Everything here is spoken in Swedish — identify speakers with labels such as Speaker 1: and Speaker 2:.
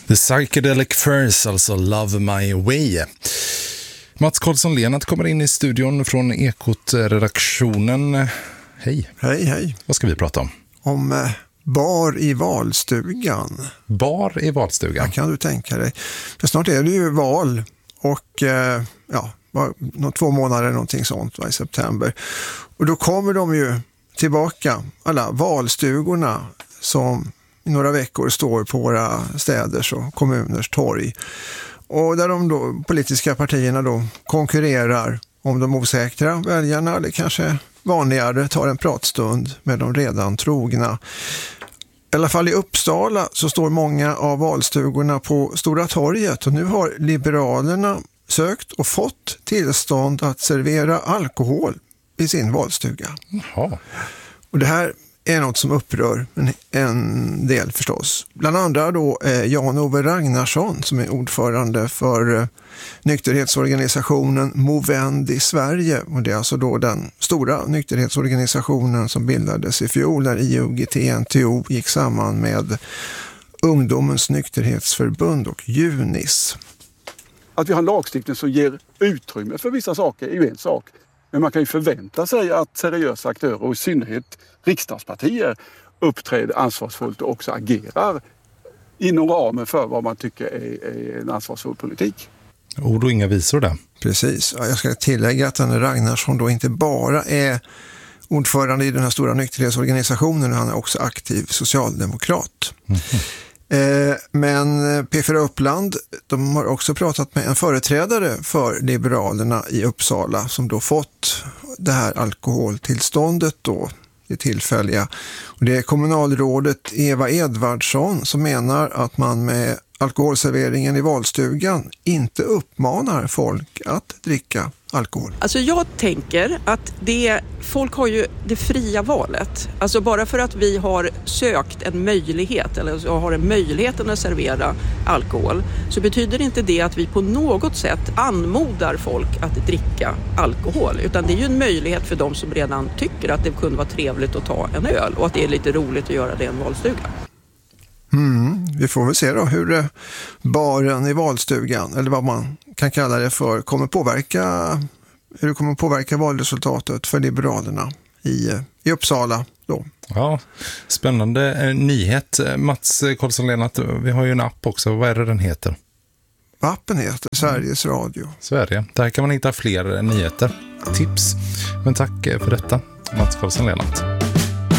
Speaker 1: The Psychedelic Furs, alltså Love My Way. Mats Karlsson-Lennart kommer in i studion från Ekot-redaktionen. Hej.
Speaker 2: Hej, hej.
Speaker 1: Vad ska vi prata om?
Speaker 2: Om bar i valstugan.
Speaker 1: Bar i valstugan?
Speaker 2: Ja, kan du tänka dig. För snart är det ju val och 2 månader någonting sånt i september. Och då kommer de ju tillbaka, alla valstugorna som i några veckor står på våra städers och kommuners torg. Och där de då, politiska partierna då konkurrerar om de osäkra väljarna, eller kanske vanligare tar en pratstund med de redan trogna. I alla fall i Uppsala så står många av valstugorna på Stora torget, och nu har Liberalerna sökt och fått tillstånd att servera alkohol i sin valstuga.
Speaker 1: Jaha. Och
Speaker 2: det här är något som upprör en del förstås. Bland andra då Jan-Ove Ragnarsson som är ordförande för nykterhetsorganisationen Movend i Sverige. Och det är alltså då den stora nykterhetsorganisationen som bildades i fjol när IOGT-NTO gick samman med Ungdomens nykterhetsförbund och Junis.
Speaker 3: Att vi har en lagstiftning som ger utrymme för vissa saker är ju en sak. Men man kan ju förvänta sig att seriösa aktörer och i synnerhet riksdagspartier uppträder ansvarsfullt och också agerar inom ramen för vad man tycker är en ansvarsfull politik.
Speaker 1: Ord och inga visor där.
Speaker 2: Precis. Jag ska tillägga att den Ragnarsson då inte bara är ordförande i den här stora nykterhetsorganisationen, han är också aktiv socialdemokrat. Men P4 Uppland, de har också pratat med en företrädare för Liberalerna i Uppsala som då fått det här alkoholtillståndet då, det tillfälliga. Och det är kommunalrådet Eva Edvardsson som menar att man med alkoholserveringen i valstugan inte uppmanar folk att dricka alkohol.
Speaker 4: Alltså jag tänker att folk har ju det fria valet. Alltså bara för att vi har sökt en möjlighet eller har en möjligheten att servera alkohol så betyder inte det att vi på något sätt anmodar folk att dricka alkohol. Utan det är ju en möjlighet för de som redan tycker att det kunde vara trevligt att ta en öl och att det är lite roligt att göra det i en valstuga.
Speaker 2: Vi får väl se då hur baren i valstugan, eller vad man kan kalla det för, hur det kommer påverka valresultatet för Liberalerna i Uppsala då.
Speaker 1: Ja, spännande nyhet. Mats Karlsson-Lennart, vi har ju en app också. Vad är det den heter?
Speaker 2: Appen heter Sveriges Radio.
Speaker 1: Sverige. Där kan man hitta fler nyheter, tips. Men tack för detta, Mats Karlsson-Lennart.